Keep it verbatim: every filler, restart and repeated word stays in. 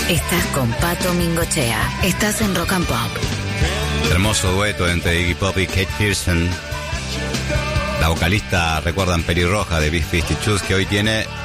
Estás con Pato Mingochea. Estás en Rock and Pop. Hermoso dueto entre Iggy Pop y Kate Pearson. La vocalista, recuerdan, pelirroja de Big Fifty Shoes, que hoy tiene